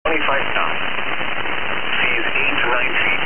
25 knots. Seas 8 to 9 feet.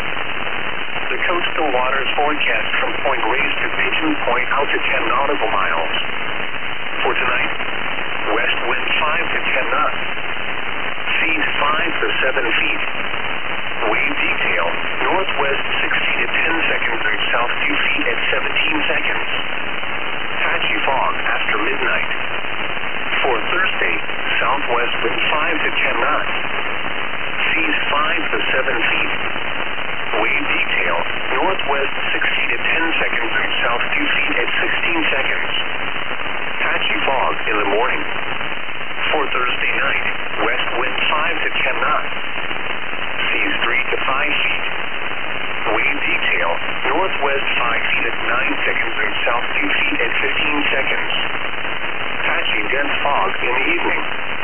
The coastal waters forecast from Point Reyes to Pigeon Point out to 10 nautical miles. For tonight, west wind 5 to 10 knots. Seas 5 to 7 feet. Wave detail, northwest 60 to 10 seconds and south 2 feet at 17 seconds. Patchy fog after midnight. For Thursday, southwest wind 5 to 10 knots. Seas 5 to 7 feet. Wave detail, northwest 60 to 10 seconds and south 2 feet at 16 seconds. Patchy fog in the morning. For Thursday night, west wind 5 to 10 knots. Seas 3 to 5 feet. Wave detail, northwest 5 feet at 9 seconds and south 2 feet at 15 seconds. Patchy dense fog in the evening.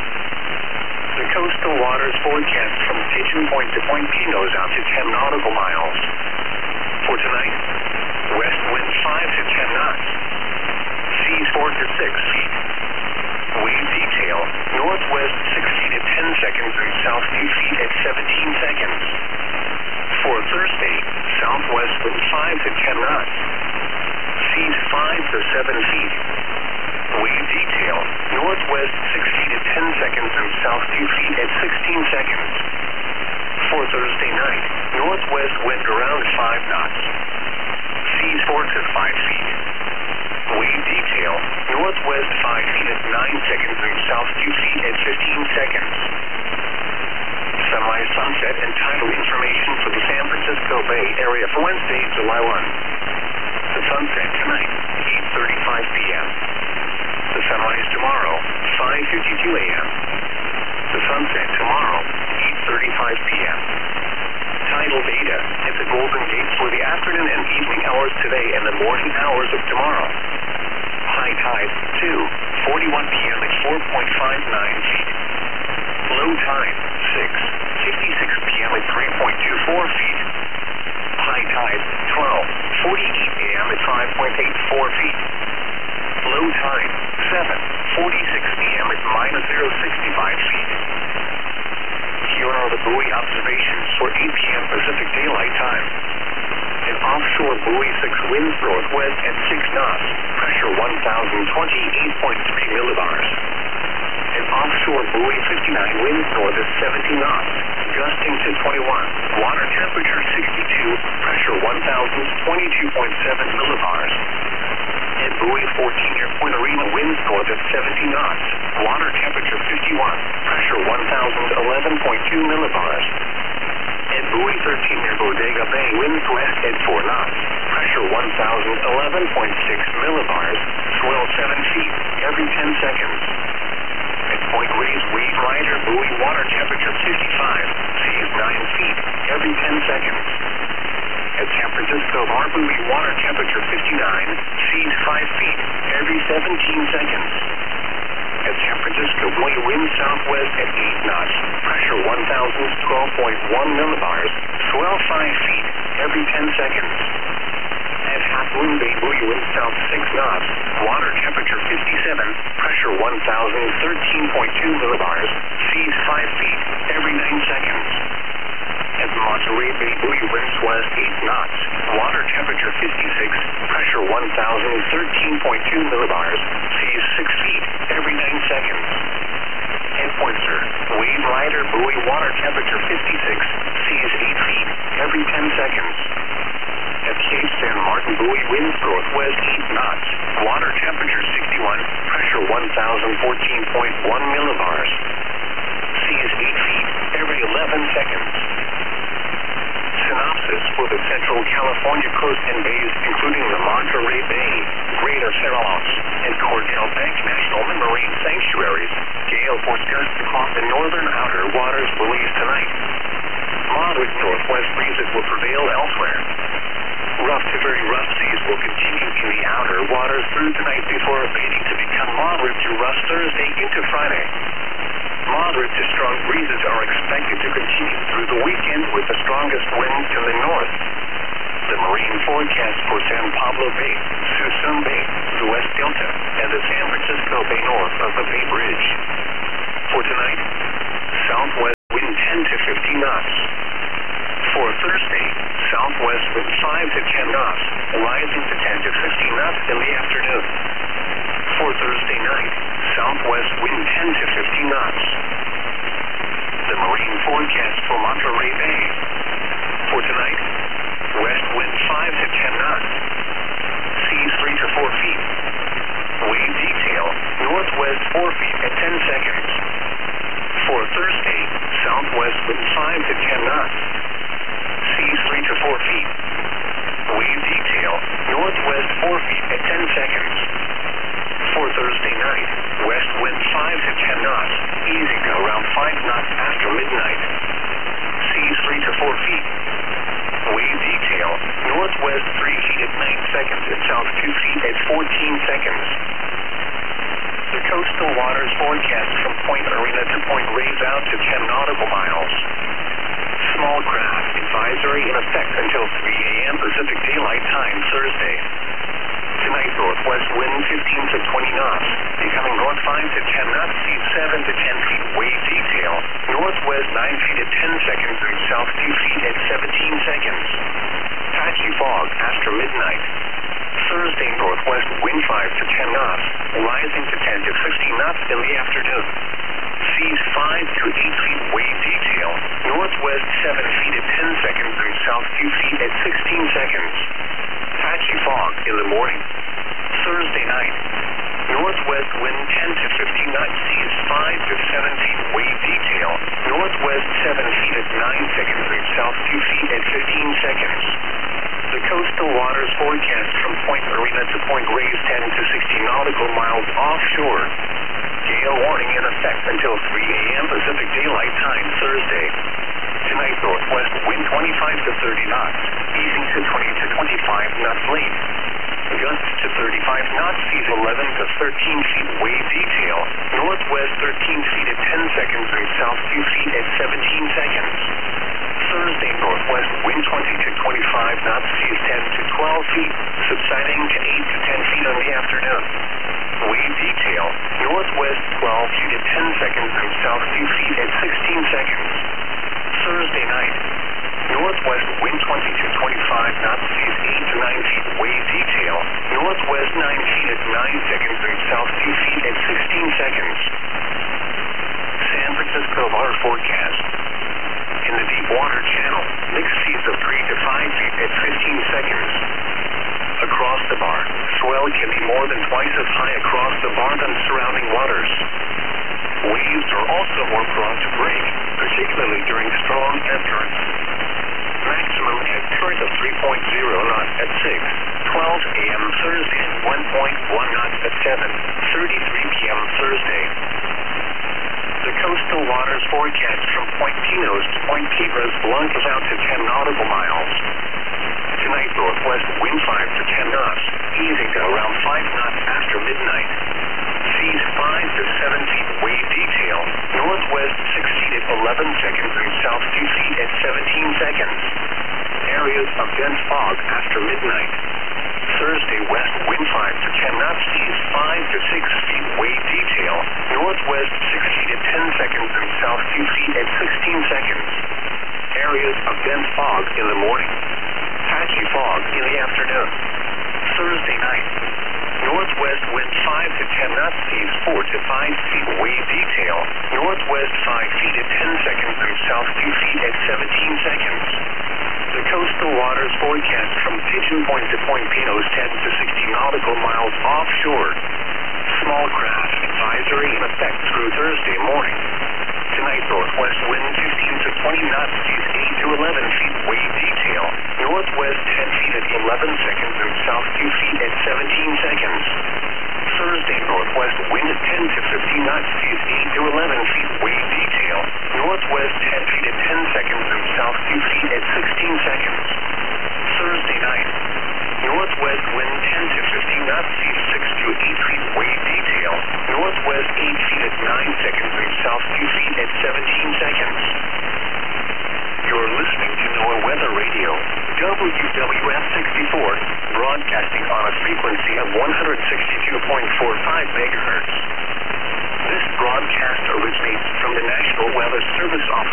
The coastal waters forecast from Pigeon Point to Point Pinos out to 10 nautical miles. For tonight, west wind 5 to 10 knots. Seas 4 to 6 feet. Wave detail, northwest 60 to 10 seconds and south 2 feet at 17 seconds. For Thursday, southwest wind 5 to 10 knots. Seas 5 to 7 feet. Wave detail, northwest 60 to 10 seconds and south 2 feet at 16 seconds. For Thursday night, northwest wind around 5 knots. Seas 4 to 5 feet. Wave detail, northwest 5 feet at 9 seconds and south 2 feet at 15 seconds. Sunrise, sunset, and tidal information for the San Francisco Bay Area for Wednesday, July 1. The sunset tonight, 8:35 p.m. The sunrise tomorrow, 5:52 a.m. The sunset tomorrow, 8:35 p.m. Tidal data at the Golden Gate for the afternoon and evening hours today and the morning hours of tomorrow. High tide, 2:41 p.m. at 4.59 feet. Low tide, 6:56 p.m. at 3.24 feet. High tide, 12:48 a.m. at 5.84 feet. Low tide, 7:46 p.m. at -0.65 feet. Here are the buoy observations for 8 p.m. Pacific Daylight Time. An offshore buoy 6 winds northwest at 6 knots, pressure 1,028.3 millibars. An offshore buoy 59 winds north at 70 knots, gusting to 21, water temperature 62, pressure 1,022.7 millibars. At buoy 14 near Point Arena winds north at 70 knots, water temperature 51, pressure 1,011.2 millibars. At buoy 13 near Bodega Bay winds west at 4 knots, pressure 1,011.6 millibars, swell 7 feet every 10 seconds. At Point Reyes Wave Rider buoy water temperature 55, seas 9 feet every 10 seconds. At San Francisco Bar buoy water temperature 59, seas 5 feet every 17 seconds. At San Francisco buoy wind southwest at 8 knots, pressure 1,012.1 millibars, swell 5 feet every 10 seconds. At Half Moon Bay buoy wind south 6 knots, water temperature 57, pressure 1,013.2 millibars, seas 5 feet every 9 seconds. At Monterey Bay buoy winds west 8 knots, water temperature 56, pressure 1,013.2 millibars, seas 6 feet every 9 seconds. At Pointer, Wave Rider buoy water temperature 56, seas 8 feet every 10 seconds. At Cape San Martin buoy winds northwest 8 knots, water temperature 61, pressure 1,014.1 millibars. Seas 8 feet every 11 seconds. Synopsis for the Central California coast and bays, including the Monterey Bay, Greater Farallones, and Cordell Bank National Marine Sanctuaries. Gale force gusts across the northern outer waters released tonight. Moderate northwest breezes will prevail elsewhere. Rough to very rough seas will continue in the outer waters through tonight before abating to become moderate to rough Thursday into Friday. Moderate to strong breezes are expected to continue through the weekend with the strongest winds to the north. The marine forecast for San Pablo Bay, Suisun Bay, the West Delta, and the San Francisco Bay north of the Bay Bridge. For tonight, southwest 5 to 10 knots, rising to 10 to 15 knots in the afternoon. For Thursday night, southwest wind 10 to 15 knots. The marine forecast for Monterey Bay. For tonight, west wind 5 to 10 knots. Seas 3 to 4 feet. Wave detail, northwest 4 feet at 10 seconds. For Thursday, southwest wind 5 to 10 knots. Seas 3 to 4 feet. Wave detail, northwest 4 feet at 10 seconds. For Thursday night, west wind 5 to 10 knots, easing to around 5 knots after midnight. Seas 3 to 4 feet. Wave detail, northwest 3 feet at 9 seconds and south 2 feet at 14 seconds. The coastal waters forecast from Point Arena to Point Reyes out to 10 nautical miles. Small craft advisory in effect until 3 a.m. Pacific Daylight Time Thursday. Tonight, northwest wind 15 to 20 knots, becoming north 5 to 10 knots, seas 7 to 10 feet. Wave detail, northwest 9 feet at 10 seconds and south 2 feet at 17 seconds. Patchy fog after midnight. Thursday, northwest wind 5 to 10 knots, rising to 10 to 15 knots in the afternoon. Seas 5 to 8 feet. Wave detail, northwest 7 feet at 10 seconds and south 2 feet at 16 seconds. Patchy fog in the morning. Thursday night, northwest wind 10 to 15 knots, seas 5 to 7 feet. Wave detail, northwest 7 feet at 9 seconds and south 2 feet at 15 seconds. The coastal waters forecast from Point Arena to Point Reyes 10 to 60 nautical miles offshore. Gale warning in effect until 3 a.m. Pacific Daylight Time Thursday. Tonight, northwest wind 25 to 30 knots, easing to 20 to 25 knots late. Gusts to 35 knots, seas 11 to 13 feet. Wave detail, northwest 13 feet at 10 seconds and south 2 feet at 17 seconds. Thursday, northwest wind 20 to 25 knots, seas 10 to 12 feet, subsiding to 8 to 10 feet in the afternoon. Wave detail, northwest 12 feet at 10 seconds and south 2 feet at 16 seconds. Thursday night, northwest wind 20 to 25 knots, seas 8 to 9 feet. Wave detail, northwest 9 feet at 9 seconds and south 2 feet at 16 seconds. San Francisco water forecast. In the deep water channel, mixed seas of 3 to 5 feet at 15 seconds. Across the bar, swell can be more than twice as high across the bar than surrounding waters. Waves are also more prone to break, particularly during strong ebb currents. Maximum ebb current of 3.0 knots at 6:12 a.m. Thursday and 1.1 knots at 7:33 p.m. Thursday. The coastal waters forecast from Point Pinos to Point Piedras Blancas out to 10 nautical miles. Tonight, northwest wind 5 to 10 knots, easing to around 5 knots after midnight. Seas 5 to 7 feet. Wave detail, northwest 6 feet at 11 seconds and south 2 feet at 17 seconds. Areas of dense fog after midnight. Thursday, west wind 5 to 10 knots, seas 5 to 6 feet. Wave detail, northwest 6 feet at 10 seconds and south 2 feet at 16 seconds. Areas of dense fog in the morning. Patchy fog in the afternoon. Thursday night, northwest wind 5 to 10 knots, seas 4 to 5 feet. Wave detail, northwest 5 feet at 10 seconds and south 2 feet at 17 seconds. The coastal waters forecast from Pigeon Point to Point Pinos 10 to 60 nautical miles offshore. Small craft advisory in effect through Thursday morning. Tonight, northwest wind 15 to 20 knots, seas 8 to 11 feet. Wave detail, northwest 10 feet at 11 seconds and south 2 feet at 17 seconds. Thursday, northwest wind 10 to 15 knots, seas 8 to 11 feet.